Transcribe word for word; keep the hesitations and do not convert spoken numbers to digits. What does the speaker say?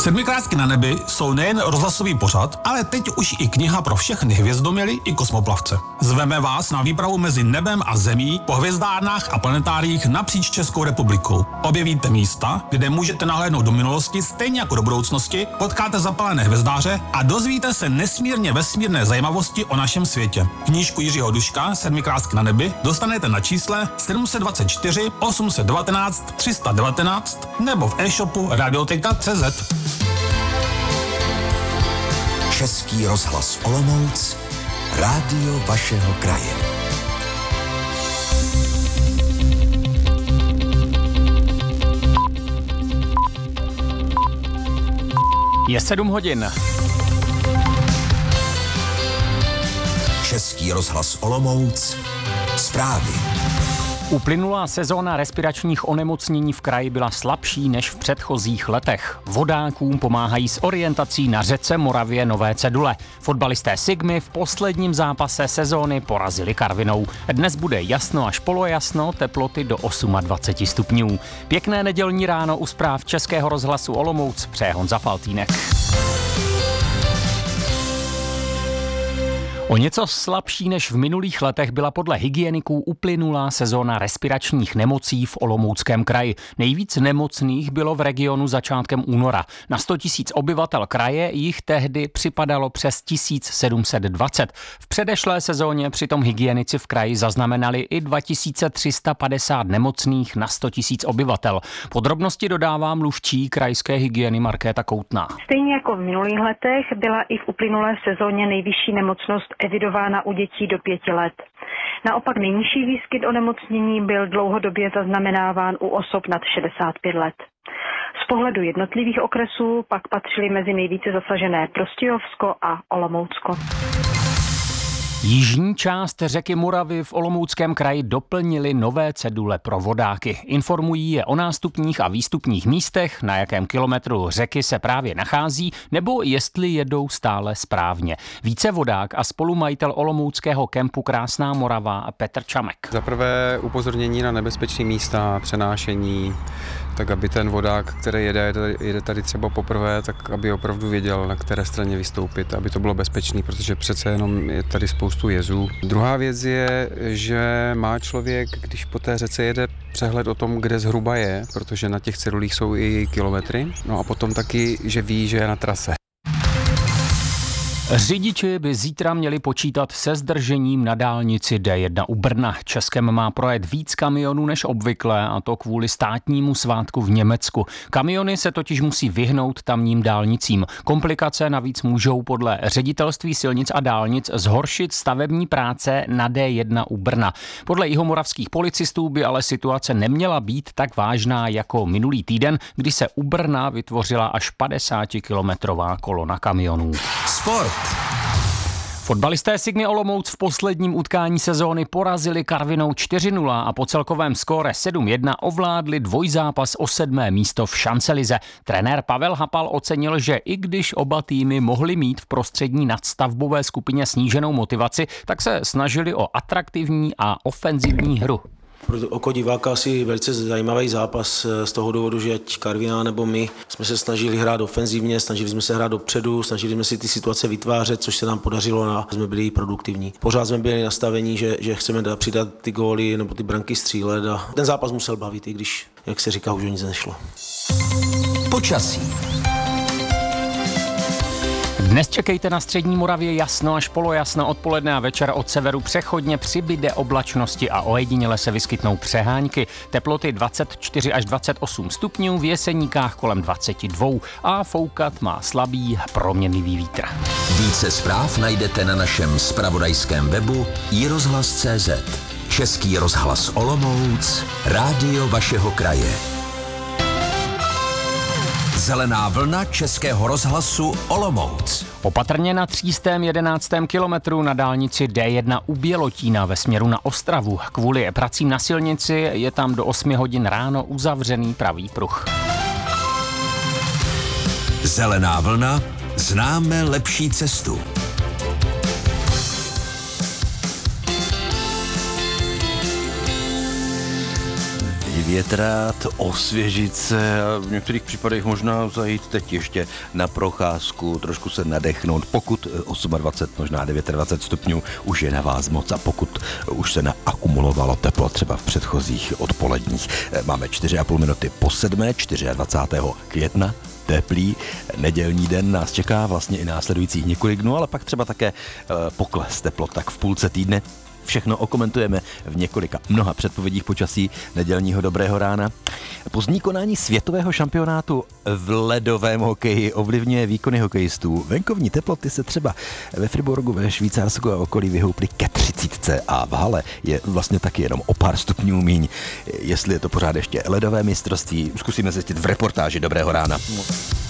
Sedmikrásky na nebi jsou nejen rozhlasový pořad, ale teď už i kniha pro všechny hvězdoměly i kosmoplavce. Zveme vás na výpravu mezi nebem a zemí po hvězdárnách a planetáriích napříč Českou republikou. Objevíte místa, kde můžete nahlédnout do minulosti stejně jako do budoucnosti, potkáte zapalené hvězdáře a dozvíte se nesmírně vesmírné zajímavosti o našem světě. Knížku Jiřího Duška Sedmikrásky na nebi dostanete na čísle sedm set dvacet čtyři osm set devatenáct tři sta devatenáct nebo v e-shopu radioteka tečka cé zet. Český rozhlas Olomouc, rádio vašeho kraje. Je sedm hodin. Český rozhlas Olomouc, zprávy. Uplynulá sezóna respiračních onemocnění v kraji byla slabší než v předchozích letech. Vodákům pomáhají s orientací na řece Moravě nové cedule. Fotbalisté Sigmy v posledním zápase sezóny porazili Karvinou. Dnes bude jasno až polojasno, teploty do dvacet osm stupňů. Pěkné nedělní ráno u zpráv Českého rozhlasu Olomouc přeje Honza Faltýnek. O něco slabší než v minulých letech byla podle hygieniků uplynulá sezóna respiračních nemocí v Olomouckém kraji. Nejvíc nemocných bylo v regionu začátkem února. Na sto tisíc obyvatel kraje jich tehdy připadalo přes tisíc sedm set dvacet. V předešlé sezóně přitom hygienici v kraji zaznamenali i dva tisíce tři sta padesát nemocných na sto tisíc obyvatel. Podrobnosti dodává mluvčí krajské hygieny Markéta Koutná. Stejně jako v minulých letech byla i v uplynulé sezóně nejvyšší nemocnost evidována u dětí do pěti let. Naopak nejnižší výskyt onemocnění byl dlouhodobě zaznamenáván u osob nad šedesát pět let. Z pohledu jednotlivých okresů pak patřily mezi nejvíce zasažené Prostějovsko a Olomoucko. Jižní část řeky Moravy v Olomouckém kraji doplnili nové cedule pro vodáky. Informují je o nástupních a výstupních místech, na jakém kilometru řeky se právě nachází, nebo jestli jedou stále správně. Více vodák a spolumajitel olomouckého kempu Krásná Morava Petr Čamek. Za prvé upozornění na nebezpečné místa, přenášení, tak aby ten vodák, který jede, jede tady třeba poprvé, tak aby opravdu věděl, na které straně vystoupit, aby to bylo bezpečné, protože přece jenom je tady spoustu jezů. Druhá věc je, že má člověk, když po té řece jede, přehled o tom, kde zhruba je, protože na těch cedulích jsou i kilometry. No a potom taky, že ví, že je na trase. Řidiči by zítra měli počítat se zdržením na dálnici D jedna u Brna. Českem má projet víc kamionů než obvykle, a to kvůli státnímu svátku v Německu. Kamiony se totiž musí vyhnout tamním dálnicím. Komplikace navíc můžou podle Ředitelství silnic a dálnic zhoršit stavební práce na D jedna u Brna. Podle jihomoravských policistů by ale situace neměla být tak vážná jako minulý týden, kdy se u Brna vytvořila až padesátikilometrová kolona kamionů. Sport. Fotbalisté Sigmy Olomouc v posledním utkání sezóny porazili Karvinou čtyři nula a po celkovém skóre sedm jedna ovládli dvojzápas o sedmé místo v šancelize. Trenér Pavel Hapal ocenil, že i když oba týmy mohly mít v prostřední nadstavbové skupině sníženou motivaci, tak se snažili o atraktivní a ofenzivní hru. Pro oko diváka asi velice zajímavý zápas z toho důvodu, že ať Karviná nebo my jsme se snažili hrát ofenzivně, snažili jsme se hrát dopředu, snažili jsme si ty situace vytvářet, což se nám podařilo a jsme byli produktivní. Pořád jsme byli nastavení, že, že chceme přidat ty góly nebo ty branky střílet a ten zápas musel bavit, i když, jak se říká, už o nic nešlo. Počasí. Dnes čekejte na střední Moravě jasno až polojasno, odpoledne a večer od severu přechodně přibyde oblačnosti a ojediněle se vyskytnou přehánky. Teploty dvacet čtyři až dvacet osm stupňů, v Jeseníkách kolem dvacet dva a foukat má slabý proměnlivý vítr. Více zpráv najdete na našem zpravodajském webu i rozhlas tečka cé zet. Český rozhlas Olomouc, rádio vašeho kraje. Zelená vlna Českého rozhlasu Olomouc. Opatrně na třístém jedenáctém kilometru na dálnici D jedna u Bělotína ve směru na Ostravu. Kvůli pracím na silnici je tam do osmi hodin ráno uzavřený pravý pruh. Zelená vlna, známe lepší cestu. vyvětrat, osvěžit se a v některých případech možná zajít teď ještě na procházku, trošku se nadechnout. Pokud dvacet osm, možná dvacet devět stupňů už je na vás moc a pokud už se naakumulovalo teplo třeba v předchozích odpoledních. Máme čtyři a půl minuty po sedmé, dvacátého čtvrtého května. Teplý nedělní den nás čeká vlastně i následujících několik dnů, ale pak třeba také pokles teplot tak v půlce týdne. Všechno okomentujeme v několika mnoha předpovědích počasí nedělního dobrého rána. Pozdní konání světového šampionátu v ledovém hokeji ovlivňuje výkony hokejistů. Venkovní teploty se třeba ve Friburgu ve Švýcarsku a okolí vyhouply ke třicítce a v hale je vlastně taky jenom o pár stupňů míň. Jestli je to pořád ještě ledové mistrovství, zkusíme zjistit v reportáži dobrého rána.